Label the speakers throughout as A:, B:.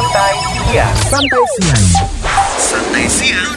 A: Santai Siang.
B: Santai Siang.
A: Santai Siang.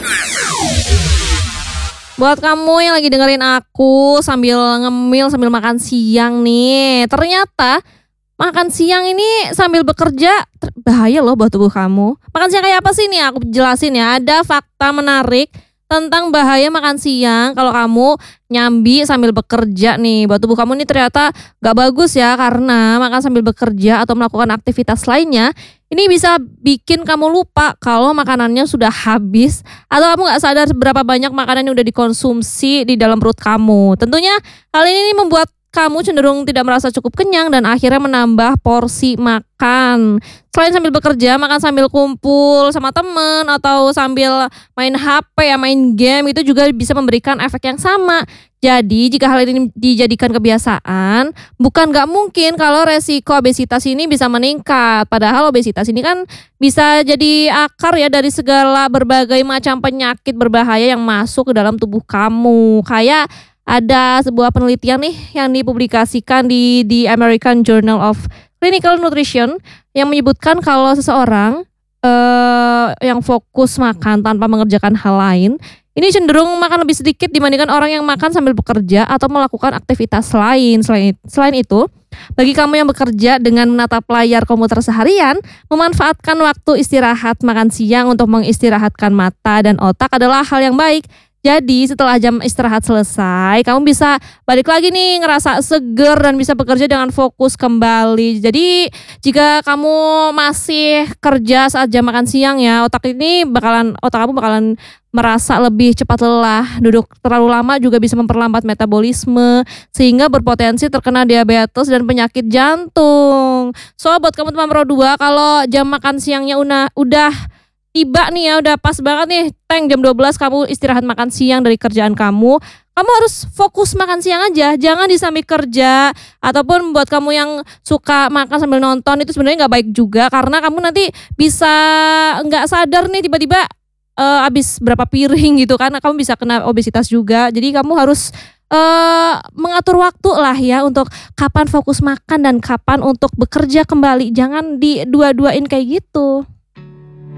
C: Buat kamu yang lagi dengerin aku sambil ngemil, sambil makan siang nih. Ternyata makan siang ini sambil bekerja bahaya loh buat tubuh kamu. Makan siang kayak apa sih nih? Aku jelasin ya. Ada fakta menarik tentang bahaya makan siang kalau kamu nyambi sambil bekerja nih. Buat tubuh kamu nih ternyata gak bagus ya, karena makan sambil bekerja atau melakukan aktivitas lainnya ini bisa bikin kamu lupa kalau makanannya sudah habis, atau kamu gak sadar seberapa banyak makanan yang udah dikonsumsi di dalam perut kamu. Tentunya hal ini membuat kamu cenderung tidak merasa cukup kenyang dan akhirnya menambah porsi makan. Selain sambil bekerja, makan sambil kumpul sama temen atau sambil main HP ya, main game, itu juga bisa memberikan efek yang sama. Jadi jika hal ini dijadikan kebiasaan, bukan gak mungkin kalau resiko obesitas ini bisa meningkat. Padahal obesitas ini kan bisa jadi akar ya dari segala berbagai macam penyakit berbahaya yang masuk ke dalam tubuh kamu. Kayak ada sebuah penelitian nih yang dipublikasikan di The American Journal of Clinical Nutrition yang menyebutkan kalau seseorang yang fokus makan tanpa mengerjakan hal lain, ini cenderung makan lebih sedikit dibandingkan orang yang makan sambil bekerja atau melakukan aktivitas lain. Selain itu, bagi kamu yang bekerja dengan menatap layar komputer seharian, memanfaatkan waktu istirahat makan siang untuk mengistirahatkan mata dan otak adalah hal yang baik. Jadi setelah jam istirahat selesai, kamu bisa balik lagi nih ngerasa seger dan bisa bekerja dengan fokus kembali. Jadi jika kamu masih kerja saat jam makan siang ya, otak kamu bakalan merasa lebih cepat lelah. Duduk terlalu lama juga bisa memperlambat metabolisme sehingga berpotensi terkena diabetes dan penyakit jantung. So buat kamu teman Pro 2, kalau jam makan siangnya udah tiba nih ya, udah pas banget nih, jam 12 kamu istirahat makan siang dari kerjaan kamu harus fokus makan siang aja, jangan disambi kerja. Ataupun buat kamu yang suka makan sambil nonton, itu sebenarnya gak baik juga, karena kamu nanti bisa gak sadar nih tiba-tiba habis berapa piring gitu kan, kamu bisa kena obesitas juga. Jadi kamu harus mengatur waktu lah ya untuk kapan fokus makan dan kapan untuk bekerja kembali, jangan dua-duain kayak gitu.